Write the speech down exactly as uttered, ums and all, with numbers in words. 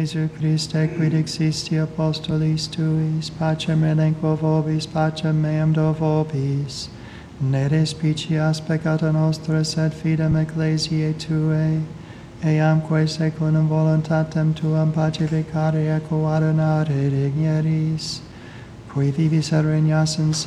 Jesu Christe, quid existi apostolis tuis, pacem relinquo vobis, pacem meam do vobis. Ne despicias peccata nostra, sed fidem ecclesiae Tuae, eamque secundum voluntatem Tuam pacificare et coordinare digneris, qui vivis et regnas in